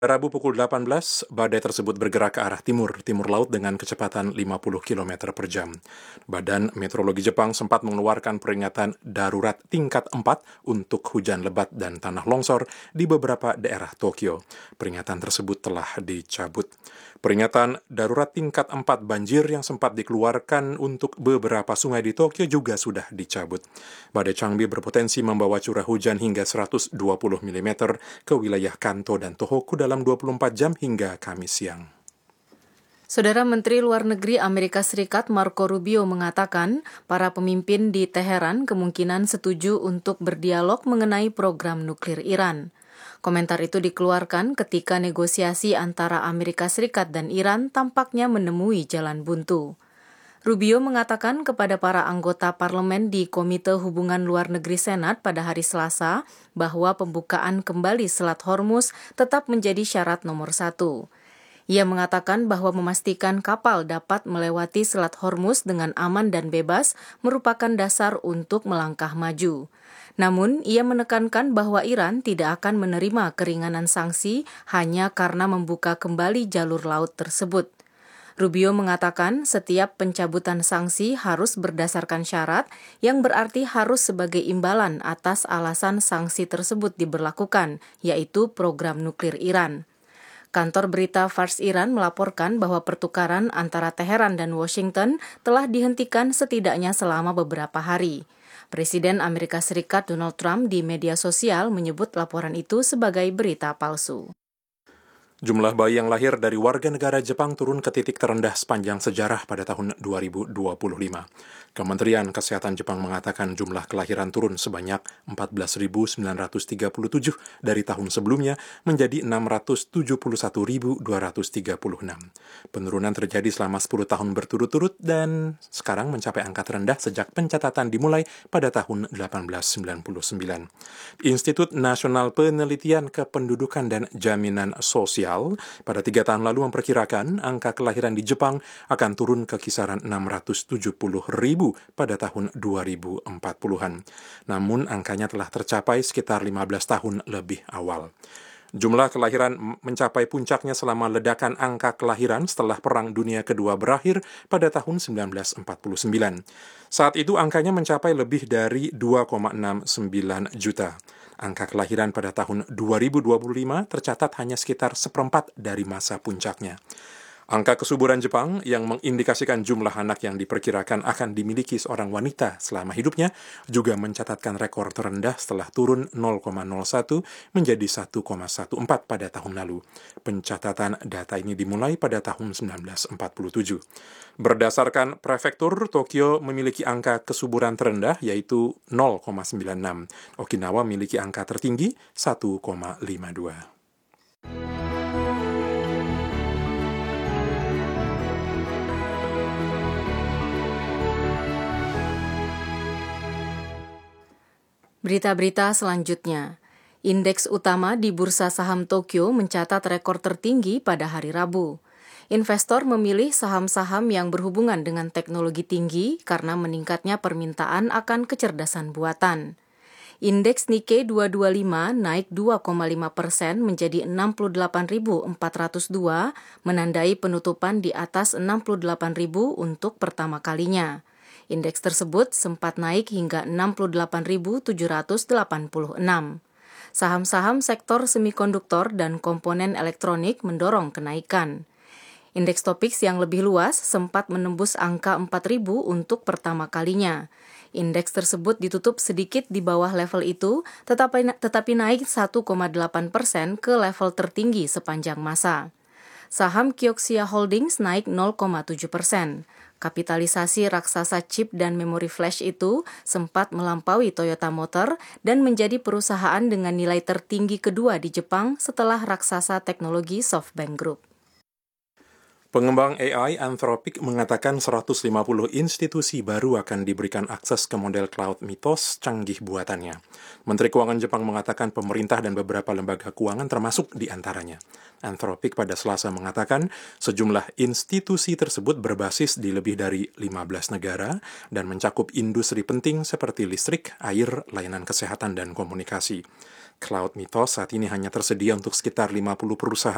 Rabu pukul 18, badai tersebut bergerak ke arah timur laut dengan kecepatan 50 km per jam. Badan Meteorologi Jepang sempat mengeluarkan peringatan darurat tingkat 4 untuk hujan lebat dan tanah longsor di beberapa daerah Tokyo. Peringatan tersebut telah dicabut. Peringatan darurat tingkat 4 banjir yang sempat dikeluarkan untuk beberapa sungai di Tokyo juga sudah dicabut. Badai Changbi berpotensi membawa curah hujan hingga 120 mm ke wilayah Kanto dan Tohoku dalam 24 jam hingga Kamis siang. Saudara Menteri Luar Negeri Amerika Serikat Marco Rubio mengatakan para pemimpin di Teheran kemungkinan setuju untuk berdialog mengenai program nuklir Iran. Komentar itu dikeluarkan ketika negosiasi antara Amerika Serikat dan Iran tampaknya menemui jalan buntu. Rubio mengatakan kepada para anggota parlemen di Komite Hubungan Luar Negeri Senat pada hari Selasa bahwa pembukaan kembali Selat Hormuz tetap menjadi syarat nomor 1. Ia mengatakan bahwa memastikan kapal dapat melewati Selat Hormuz dengan aman dan bebas merupakan dasar untuk melangkah maju. Namun, ia menekankan bahwa Iran tidak akan menerima keringanan sanksi hanya karena membuka kembali jalur laut tersebut. Rubio mengatakan setiap pencabutan sanksi harus berdasarkan syarat yang berarti harus sebagai imbalan atas alasan sanksi tersebut diberlakukan, yaitu program nuklir Iran. Kantor berita Fars Iran melaporkan bahwa pertukaran antara Teheran dan Washington telah dihentikan setidaknya selama beberapa hari. Presiden Amerika Serikat Donald Trump di media sosial menyebut laporan itu sebagai berita palsu. Jumlah bayi yang lahir dari warga negara Jepang turun ke titik terendah sepanjang sejarah pada tahun 2025. Kementerian Kesehatan Jepang mengatakan jumlah kelahiran turun sebanyak 14.937 dari tahun sebelumnya menjadi 671.236. Penurunan terjadi selama 10 tahun berturut-turut dan sekarang mencapai angka terendah sejak pencatatan dimulai pada tahun 1899. Institut Nasional Penelitian Kependudukan dan Jaminan Sosial pada 3 tahun lalu memperkirakan angka kelahiran di Jepang akan turun ke kisaran 670.000 pada tahun 2040-an. Namun angkanya telah tercapai sekitar 15 tahun lebih awal. Jumlah kelahiran mencapai puncaknya selama ledakan angka kelahiran setelah Perang Dunia Kedua berakhir pada tahun 1949. Saat itu angkanya mencapai lebih dari 2,69 juta. Angka kelahiran pada tahun 2025 tercatat hanya sekitar seperempat dari masa puncaknya. Angka kesuburan Jepang yang mengindikasikan jumlah anak yang diperkirakan akan dimiliki seorang wanita selama hidupnya juga mencatatkan rekor terendah setelah turun 0,01 menjadi 1,14 pada tahun lalu. Pencatatan data ini dimulai pada tahun 1947. Berdasarkan prefektur, Tokyo memiliki angka kesuburan terendah yaitu 0,96. Okinawa memiliki angka tertinggi 1,52. Berita-berita selanjutnya. Indeks utama di Bursa Saham Tokyo mencatat rekor tertinggi pada hari Rabu. Investor memilih saham-saham yang berhubungan dengan teknologi tinggi karena meningkatnya permintaan akan kecerdasan buatan. Indeks Nikkei 225 naik 2,5% menjadi 68.402, menandai penutupan di atas 68.000 untuk pertama kalinya. Indeks tersebut sempat naik hingga 68.786. Saham-saham sektor semikonduktor dan komponen elektronik mendorong kenaikan. Indeks Topix yang lebih luas sempat menembus angka 4.000 untuk pertama kalinya. Indeks tersebut ditutup sedikit di bawah level itu, tetapi naik 1,8% ke level tertinggi sepanjang masa. Saham Kioxia Holdings naik 0,7%. Kapitalisasi raksasa chip dan memori flash itu sempat melampaui Toyota Motor dan menjadi perusahaan dengan nilai tertinggi kedua di Jepang setelah raksasa teknologi SoftBank Group. Pengembang AI Anthropic mengatakan 150 institusi baru akan diberikan akses ke model cloud Mythos canggih buatannya. Menteri Keuangan Jepang mengatakan pemerintah dan beberapa lembaga keuangan termasuk di antaranya. Anthropic pada Selasa mengatakan sejumlah institusi tersebut berbasis di lebih dari 15 negara dan mencakup industri penting seperti listrik, air, layanan kesehatan, dan komunikasi. Cloud Mythos saat ini hanya tersedia untuk sekitar 50 perusahaan